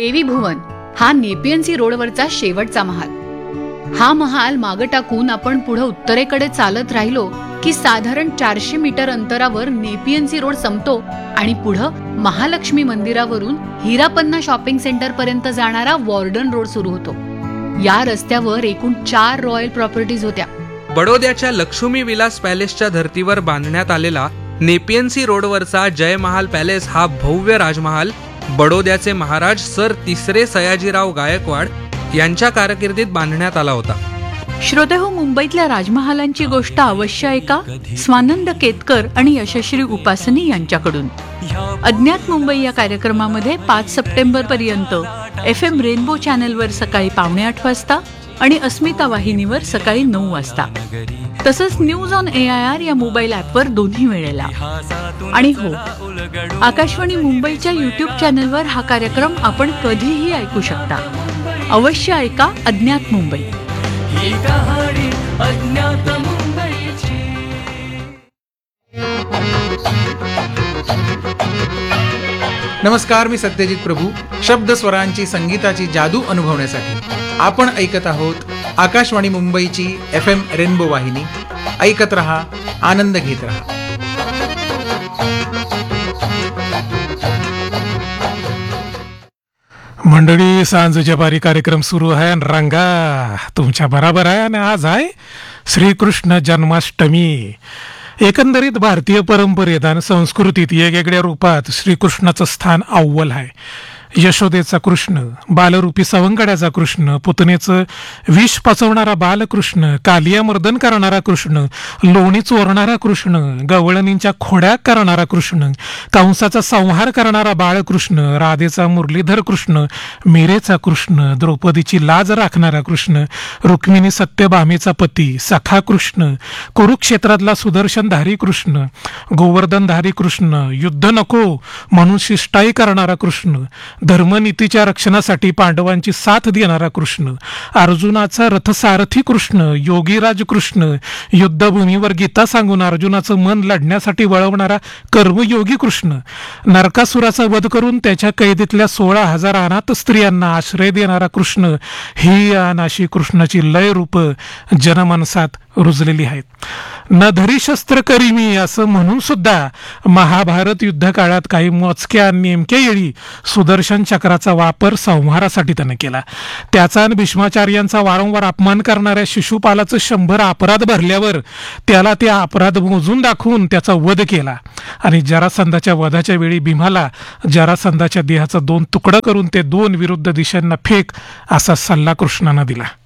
देवी भुवन हा Nepean C रोडवरचा शेवटचा महाल. हा महाल मागं टाकून आपण पुढे उत्तरेकडे चालत राहिलो की साधारण 400 मीटर अंतरावर नेपियन सी रोड संपतो आणि पुढं महालक्ष्मी मंदिरावरून हिरापन्ना शॉपिंग सेंटर पर्यंत जाणारा वॉर्डन रोड सुरू होतो. या रस्त्यावर एकूण 4 रॉयल प्रॉपर्टीज होत्या. बडोद्याच्या लक्ष्मी विलास पॅलेसच्या धर्तीवर बांधण्यात आलेला नेपियन सी रोडवरचा जय महाल पॅलेस हा भव्य राजमहाल बडोद्याचे महाराज सर तिसरे सयाजीराव गायकवाड यांच्या कारकिर्दीत बांधण्यात आला होता. श्रोतेहो, मुंबईतल्या राजमहालांची गोष्ट अवश्य ऐका स्वानंद केतकर आणि यशश्री उपासनी यांच्याकडून. अज्ञात मुंबई या कार्यक्रमामध्ये 5 सप्टेंबर पर्यंत FM रेनबो चॅनलवर सकाळी 7:45 वाजता आणि अस्मिता वाहिनीवर सकाळी 9 वाजता, तसंच न्यूज ऑन AIR या मोबाईल ॲपवर दोन्ही वेळेला. आणि हो, आकाशवाणी मुंबईच्या YouTube चॅनलवर हा कार्यक्रम आपण कधीही ऐकू शकता. अवश्य ऐका अज्ञात मुंबई. नमस्कार, मी सत्यजित प्रभू. शब्द स्वरांची संगीताची जादू अनुभवण्यासाठी आपण ऐकत आहोत आकाशवाणी मुंबईची FM रेनबो वाहिनी. ऐकत रहा, आनंद घेत रहा. मंडळी, सांजच्या पारी कार्यक्रम सुरू आहे आणि रंगा तुमच्या बराबर आहे. आणि आज आहे श्रीकृष्ण जन्माष्टमी. एकंदरीत भारतीय परंपरेत आणि संस्कृतीत वेगवेगळ्या रूपात श्रीकृष्णाचं स्थान अव्वल आहे. यशोदेचा कृष्ण, बालरूपी सवंगड्याचा कृष्ण, पुतनेचं विष पचवणारा बालकृष्ण, कालिया मर्दन करणारा कृष्ण, लोणी चोरणारा कृष्ण, गवळणींच्या खोड्या करणारा कृष्ण, कंसाचा संहार करणारा बाळकृष्ण, राधेचा मुरलीधर कृष्ण, मीरेचा कृष्ण, द्रौपदीची लाज राखणारा कृष्ण, रुक्मिणी सत्यभामेचा पती सखा कृष्ण, कुरुक्षेत्रातला सुदर्शनधारी कृष्ण, गोवर्धनधारी कृष्ण, युद्ध नको म्हणून शिष्टाई करणारा कृष्ण, धर्मनीतीच्या रक्षणासाठी पांडवांची साथ देणारा कृष्ण, अर्जुनाचा रथसारथी कृष्ण, योगीराज कृष्ण, युद्धभूमीवर गीता सांगून अर्जुनाचं मन लढण्यासाठी वळवणारा कर्मयोगी कृष्ण, नरकासुराचा वध करून त्याच्या कैदेतल्या 16,000 अनाथ स्त्रियांना आश्रय देणारा कृष्ण, ही अनाशी कृष्णाची लय रूप जनमानसात रुजलेली आहेत. न धरी शस्त्र करी मी असं म्हणून सुद्धा महाभारत युद्ध काळात काही मोजक्या नेमक्या वेळी सुदर्शन चक्राचा वापर संहारासाठी त्यानं केला. त्याचा आणि भीष्माचार्यांचा वारंवार अपमान करणाऱ्या शिशुपालाचं 100 अपराध भरल्यावर त्याला ते अपराध मोजून दाखवून त्याचा वध केला. आणि जरासंधाच्या वधाच्या वेळी भीमाला जरासंधाच्या देहाचा 2 तुकडा करून ते 2 विरुद्ध दिशांना फेक असा सल्ला कृष्णानं दिला.